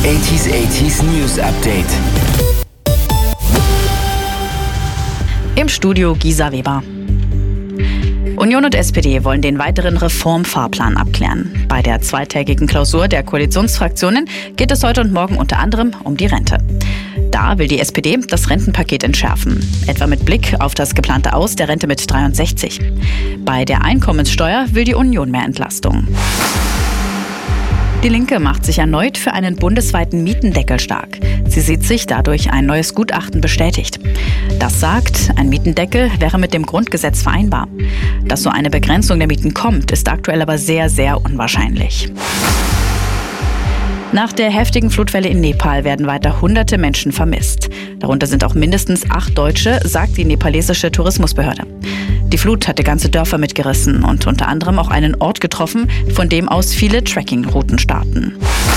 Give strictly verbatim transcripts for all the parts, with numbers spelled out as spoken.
achtziger achtziger News Update. Im Studio Gisa Weber. Union und S P D wollen den weiteren Reformfahrplan abklären. Bei der zweitägigen Klausur der Koalitionsfraktionen geht es heute und morgen unter anderem um die Rente. Da will die S P D das Rentenpaket entschärfen, etwa mit Blick auf das geplante Aus der Rente mit dreiundsechzig. Bei der Einkommenssteuer will die Union mehr Entlastung. Die Linke macht sich erneut für einen bundesweiten Mietendeckel stark. Sie sieht sich dadurch ein neues Gutachten bestätigt. Das sagt, ein Mietendeckel wäre mit dem Grundgesetz vereinbar. Dass so eine Begrenzung der Mieten kommt, ist aktuell aber sehr, sehr unwahrscheinlich. Nach der heftigen Flutwelle in Nepal werden weiter hunderte Menschen vermisst. Darunter sind auch mindestens acht Deutsche, sagt die nepalesische Tourismusbehörde. Die Flut hatte ganze Dörfer mitgerissen und unter anderem auch einen Ort getroffen, von dem aus viele Trekkingrouten starten.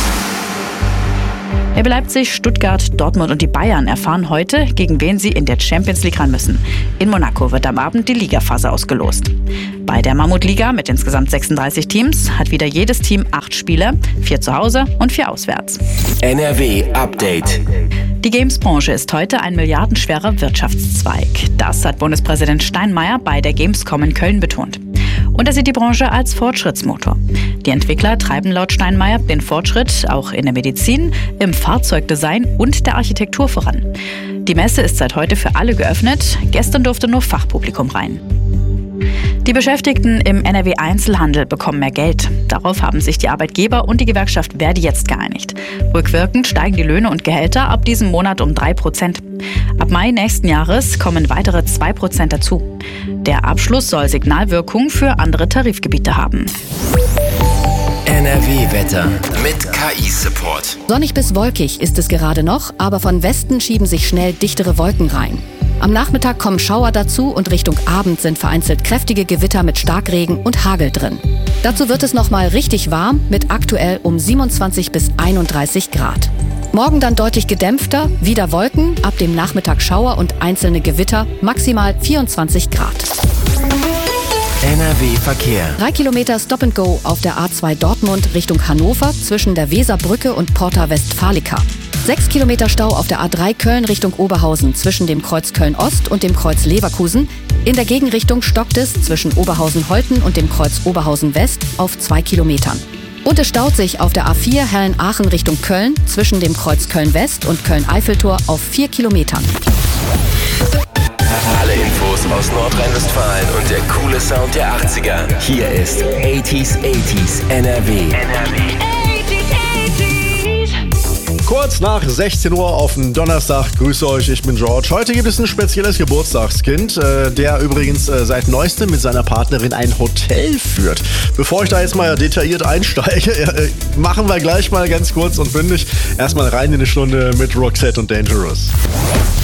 R B Leipzig, Stuttgart, Dortmund und die Bayern erfahren heute, gegen wen sie in der Champions League ran müssen. In Monaco wird am Abend die Ligaphase ausgelost. Bei der Mammutliga mit insgesamt sechsunddreißig Teams hat wieder jedes Team acht Spiele, vier zu Hause und vier auswärts. N R W Update. Die Games-Branche ist heute ein milliardenschwerer Wirtschaftszweig. Das hat Bundespräsident Steinmeier bei der Gamescom in Köln betont. Und er sieht die Branche als Fortschrittsmotor. Die Entwickler treiben laut Steinmeier den Fortschritt auch in der Medizin, im Fahrzeugdesign und der Architektur voran. Die Messe ist seit heute für alle geöffnet. Gestern durfte nur Fachpublikum rein. Die Beschäftigten im N R W-Einzelhandel bekommen mehr Geld. Darauf haben sich die Arbeitgeber und die Gewerkschaft Verdi jetzt geeinigt. Rückwirkend steigen die Löhne und Gehälter ab diesem Monat um drei Prozent. Ab Mai nächsten Jahres kommen weitere zwei Prozent dazu. Der Abschluss soll Signalwirkung für andere Tarifgebiete haben. N R W-Wetter mit K I-Support. Sonnig bis wolkig ist es gerade noch, aber von Westen schieben sich schnell dichtere Wolken rein. Am Nachmittag kommen Schauer dazu und Richtung Abend sind vereinzelt kräftige Gewitter mit Starkregen und Hagel drin. Dazu wird es nochmal richtig warm mit aktuell um siebenundzwanzig bis einunddreißig Grad. Morgen dann deutlich gedämpfter, wieder Wolken, ab dem Nachmittag Schauer und einzelne Gewitter, maximal vierundzwanzig Grad. N R W-Verkehr. Drei Kilometer Stop and Go auf der A zwei Dortmund Richtung Hannover zwischen der Weserbrücke und Porta Westfalica. Sechs Kilometer Stau auf der A drei Köln Richtung Oberhausen zwischen dem Kreuz Köln-Ost und dem Kreuz Leverkusen. In der Gegenrichtung stockt es zwischen Oberhausen-Holten und dem Kreuz Oberhausen-West auf zwei Kilometern. Und es staut sich auf der A vier Hellen-Aachen Richtung Köln zwischen dem Kreuz Köln-West und Köln-Eiffeltor auf vier Kilometern. Alle Infos aus Nordrhein-Westfalen und der coole Sound der achtziger. Hier ist achtziger achtziger N R W. N R W. Kurz nach sechzehn Uhr auf den Donnerstag. Grüße euch, ich bin George. Heute gibt es ein spezielles Geburtstagskind, äh, der übrigens äh, seit neuestem mit seiner Partnerin ein Hotel führt. Bevor ich da jetzt mal detailliert einsteige, äh, machen wir gleich mal ganz kurz und bündig erstmal rein in eine Stunde mit Roxette und Dangerous.